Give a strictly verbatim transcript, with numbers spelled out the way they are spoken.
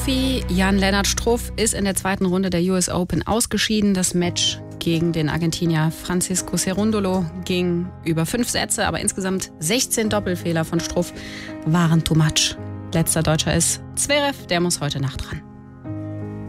Profi Jan-Lennart Struff ist in der zweiten Runde der U S Open ausgeschieden. Das Match gegen den Argentinier Francisco Cerúndolo ging über fünf Sätze, aber insgesamt sechzehn Doppelfehler von Struff waren too much. Letzter Deutscher ist Zverev, der muss heute Nacht ran.